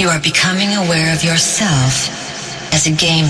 You are becoming aware of yourself as a game